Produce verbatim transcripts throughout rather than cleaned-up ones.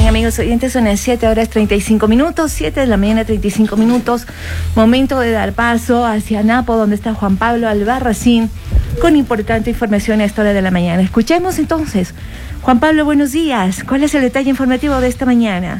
Bien, amigos oyentes, son las siete horas treinta y cinco minutos, siete de la mañana, treinta y cinco minutos. Momento de dar paso hacia Napo, donde está Juan Pablo Albarracín, con importante información a esta hora de la mañana. Escuchemos entonces. Juan Pablo, buenos días. ¿Cuál es el detalle informativo de esta mañana?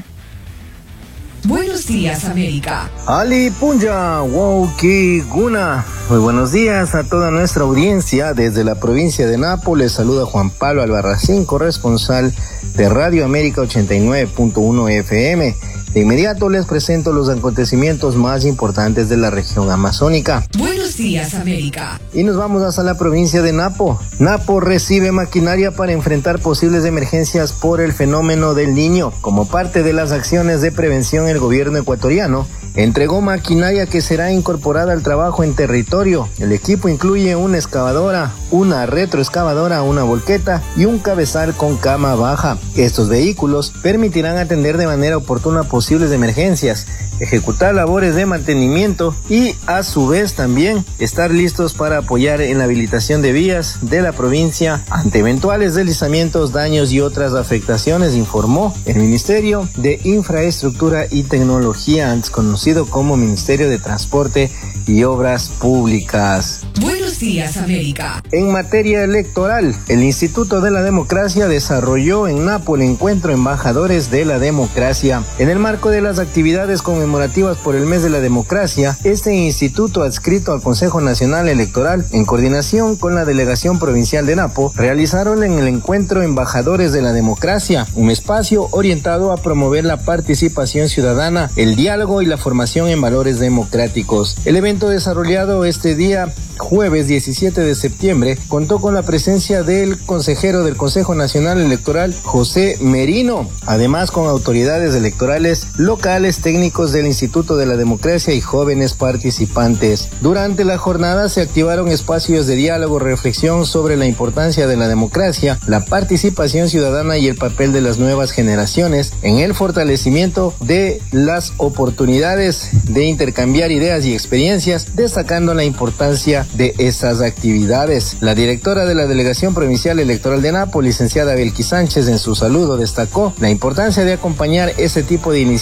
Buenos días, América. Ali Punja, Wauki Guna. Muy buenos días a toda nuestra audiencia. Desde la provincia de Napo les saluda Juan Pablo Albarracín, corresponsal de Radio América ochenta y nueve punto uno F M. De inmediato les presento los acontecimientos más importantes de la región amazónica. Buenos días, América. Y nos vamos hasta la provincia de Napo. Napo recibe maquinaria para enfrentar posibles emergencias por el fenómeno del Niño. Como parte de las acciones de prevención, el gobierno ecuatoriano entregó maquinaria que será incorporada al trabajo en territorio. El equipo incluye una excavadora, una retroexcavadora, una volqueta y un cabezal con cama baja. Estos vehículos permitirán atender de manera oportuna posibles emergencias, ejecutar labores de mantenimiento y a su vez también estar listos para apoyar en la habilitación de vías de la provincia ante eventuales deslizamientos, daños y otras afectaciones, informó el Ministerio de Infraestructura y Tecnología, antes conocido como Ministerio de Transporte y Obras Públicas. Buenos días, América. En materia electoral, el Instituto de la Democracia desarrolló en Napo el encuentro Embajadores de la Democracia. En el marco de las actividades conmemorativas por el mes de la democracia, este instituto, adscrito al Consejo Nacional Electoral, en coordinación con la Delegación Provincial de Napo, realizaron en el encuentro Embajadores de la Democracia, un espacio orientado a promover la participación ciudadana, el diálogo y la formación en valores democráticos. El evento desarrollado este día jueves diecisiete de septiembre contó con la presencia del consejero del Consejo Nacional Electoral, José Merino, además con autoridades electorales locales, técnicos del Instituto de la Democracia y jóvenes participantes. Durante la jornada se activaron espacios de diálogo, reflexión sobre la importancia de la democracia, la participación ciudadana y el papel de las nuevas generaciones en el fortalecimiento de las oportunidades de intercambiar ideas y experiencias, destacando la importancia de estas actividades. La directora de la Delegación Provincial Electoral de Napo, licenciada Belkis Sánchez, en su saludo destacó la importancia de acompañar ese tipo de iniciativas